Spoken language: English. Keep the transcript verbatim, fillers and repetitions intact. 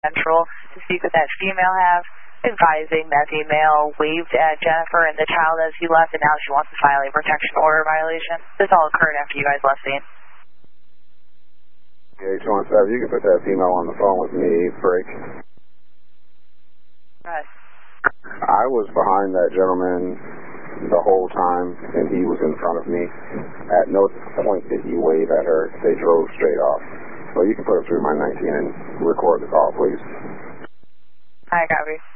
Central to speak with that female have, advising that female waved at Jennifer and the child as he left, and now she wants to file a protection order violation. This all occurred after you guys left scene. Okay, two one seven, you can put that female on the phone with me, break. Right. I was behind that gentleman the whole time, and he was in front of me. At no point did he wave at her. They drove straight off. So you can put it through my nineteen and record the call, please. I copy.